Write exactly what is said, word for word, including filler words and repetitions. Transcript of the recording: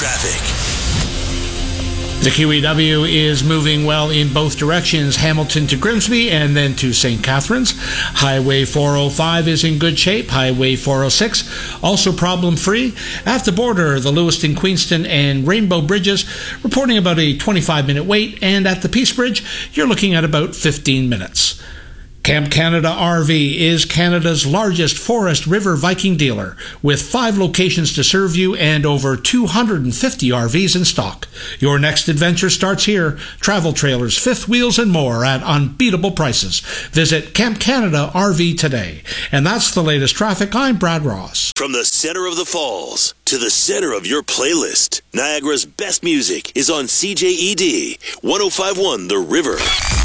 traffic. The Q E W is moving well in both directions, Hamilton to Grimsby and then to Saint Catharines. Highway four oh five is in good shape. Highway four oh six also problem-free. At the border, the Lewiston, Queenston, and Rainbow Bridges reporting about a twenty-five minute wait, and at the Peace Bridge, you're looking at about fifteen minutes. Camp Canada R V is Canada's largest forest river Viking dealer, with five locations to serve you and over two hundred fifty R Vs in stock. Your next adventure starts here. Travel trailers, fifth wheels, and more at unbeatable prices. Visit Camp Canada R V today. And that's the latest traffic. I'm Brad Ross. From the center of the Falls to the center of your playlist, Niagara's best music is on C J E D one oh five point one The River.